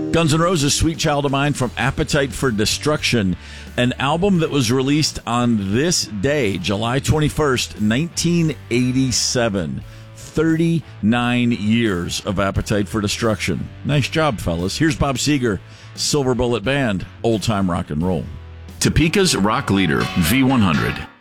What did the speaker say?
Guns N' Roses' Sweet Child of Mine from Appetite for Destruction, an album that was released on this day, July 21st, 1987. 39 years of Appetite for Destruction. Nice job, fellas. Here's Bob Seger, Silver Bullet Band, Old Time Rock and Roll. Topeka's rock leader, V100.